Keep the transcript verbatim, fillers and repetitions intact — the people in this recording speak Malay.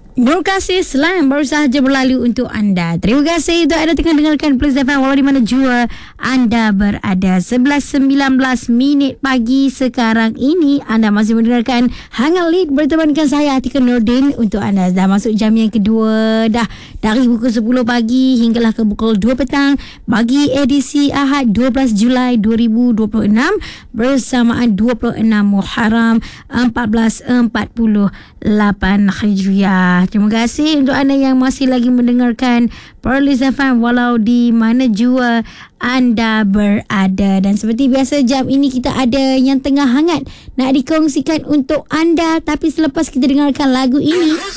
Terima kasih, Slam baru sahaja berlalu untuk anda. Terima kasih untuk anda tengah dengarkan Plus F M walau di mana jua anda berada. sebelas sembilan belas minit pagi sekarang ini. Anda masih mendengarkan Hangat Lead bertemankan saya Atika Nordin untuk anda. Dah masuk jam yang kedua dah, dari pukul sepuluh pagi hinggalah ke pukul dua petang bagi edisi Ahad dua belas Julai dua ribu dua puluh enam bersamaan dua puluh enam Muharram seribu empat ratus empat puluh lapan Hijriah. Terima kasih untuk anda yang masih lagi mendengarkan Perlis F M walau di mana jua anda berada. Dan seperti biasa jam ini kita ada yang tengah hangat nak dikongsikan untuk anda. Tapi selepas kita dengarkan lagu ini,